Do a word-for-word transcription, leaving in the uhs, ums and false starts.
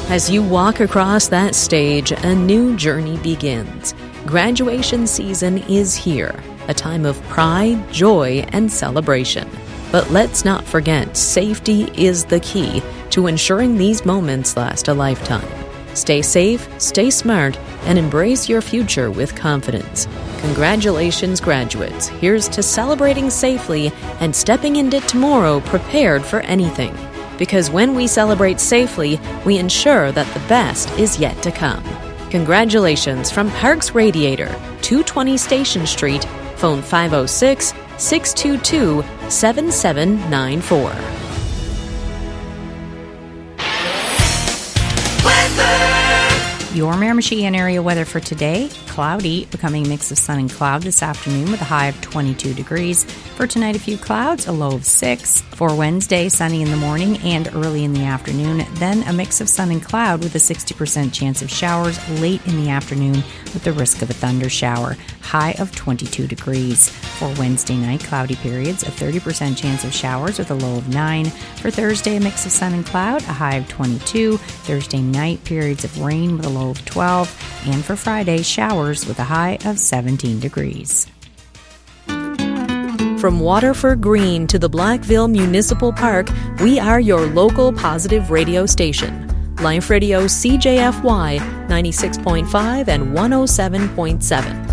As you walk across that stage, a new journey begins. Graduation season is here, a time of pride, joy, and celebration. But let's not forget, safety is the key to ensuring these moments last a lifetime. Stay safe, stay smart, and embrace your future with confidence. Congratulations, graduates. Here's to celebrating safely and stepping into tomorrow prepared for anything. Because when we celebrate safely, we ensure that the best is yet to come. Congratulations from Parks Radiator, two twenty Station Street, phone five oh six, six two two, seven seven nine four. Your Miramichi and area weather for today: cloudy, becoming a mix of sun and cloud this afternoon with a high of twenty-two degrees. For tonight, a few clouds, a low of six. For Wednesday, sunny in the morning and early in the afternoon, then a mix of sun and cloud with a sixty percent chance of showers late in the afternoon with the risk of a thunder shower, high of twenty-two degrees. For Wednesday night, cloudy periods, a thirty percent chance of showers with a low of nine. For Thursday, a mix of sun and cloud, a high of twenty-two. Thursday night, periods of rain with a low of twelve. And for Friday, showers with a high of seventeen degrees. From Waterford Green to the Blackville Municipal Park, we are your local positive radio station. Life Radio C J F Y ninety-six point five and one oh seven point seven.